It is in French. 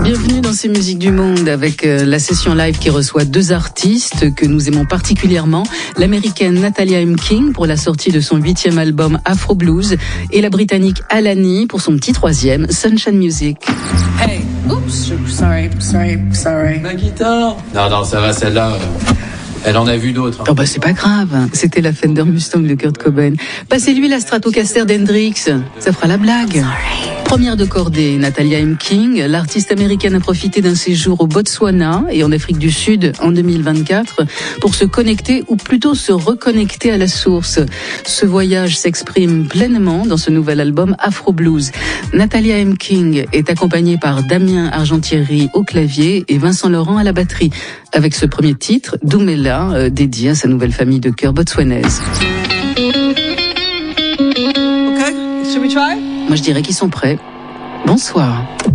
Bienvenue dans ces musiques du monde avec la session live qui reçoit deux artistes que nous aimons particulièrement, l'américaine Natalia M. King pour la sortie de son 8e album Afro Blues et la britannique Alani pour son petit 3e Sunshine Music. Hey, oops, sorry. Ma guitare. Non, ça va, celle-là. Elle en a vu d'autres. Oh bah c'est pas grave, c'était la Fender Mustang de Kurt Cobain. Passez-lui la Stratocaster d'Hendrix, ça fera la blague. Première de cordée, Natalia M. King, l'artiste américaine a profité d'un séjour au Botswana et en Afrique du Sud en 2024 pour se connecter ou plutôt se reconnecter à la source. Ce voyage s'exprime pleinement dans ce nouvel album Afro Blues. Natalia M. King est accompagnée par Damien Argentieri au clavier et Vincent Laurent à la batterie, avec ce premier titre, Dumela, dédié à sa nouvelle famille de chœur botswanaise. Okay, should we try? Moi je dirais qu'ils sont prêts. Bonsoir.